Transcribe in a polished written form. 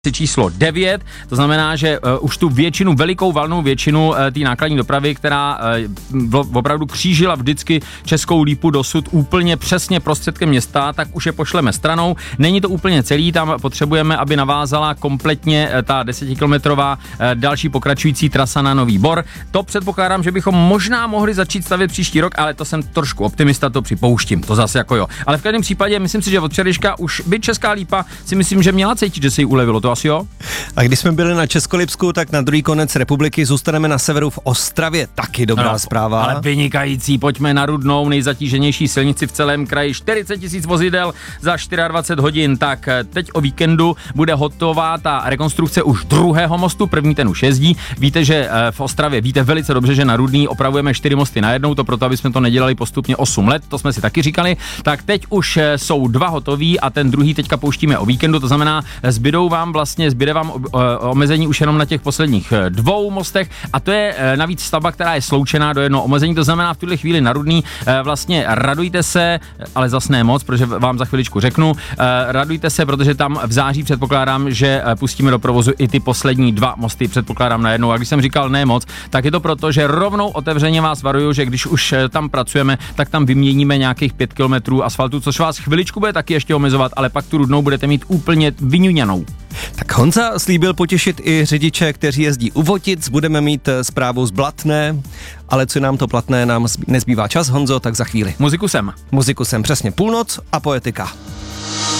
číslo 9, to znamená, že už tu většinu, velikou valnou většinu té nákladní dopravy, která opravdu křížila vždycky Českou Lípu dosud úplně přesně prostředkem města, tak už je pošleme stranou. Není to úplně celý, tam potřebujeme, aby navázala kompletně ta 10kilometrová další pokračující trasa na Nový Bor. To předpokládám, že bychom možná mohli začít stavět příští rok, ale to jsem trošku optimista, to připouštím, to zase jako jo. Ale v každém případě myslím si, že od včerejška už by Česká Lípa si myslím, že měla cítit, že se jí ulevilo, to asi jo. A když jsme byli na Českolipsku, tak na druhý konec republiky zůstaneme na severu v Ostravě. Taky dobrá zpráva. Ale vynikající, pojďme na Rudnou, nejzatíženější silnici v celém kraji, 40 000 vozidel za 24 hodin. Tak teď o víkendu bude hotová ta rekonstrukce už druhého mostu, první ten už jezdí. Víte, že v Ostravě, víte velice dobře, že na Rudný opravujeme 4 mosty najednou, to proto, aby jsme to nedělali postupně 8 let, to jsme si taky říkali. Tak teď už jsou 2 hotový a ten druhý teďka pouštíme o víkendu, to znamená, zbyde vám omezení už jenom na těch posledních 2 mostech a to je navíc stavba, která je sloučená do jednoho omezení, to znamená v tuhle chvíli na Rudný vlastně radujte se, ale zas ne moc, protože vám za chviličku řeknu, radujte se, protože tam v září předpokládám, že pustíme do provozu i ty poslední 2 mosty, předpokládám najednou. A když jsem říkal ne moc, tak je to proto, že rovnou otevřeně vás varuju, že když už tam pracujeme, tak tam vyměníme nějakých 5 kilometrů asfaltu, což vás chviličku bude taky ještě omezovat, ale pak tu Rudnou budete mít úplně vyňuňanou. Tak Honza slíbil potěšit i řidiče, kteří jezdí u Votic, budeme mít zprávu z Blatné, ale co nám to platné, nám nezbývá čas, Honzo, tak za chvíli. Muziku sem, přesně půlnoc a poetika.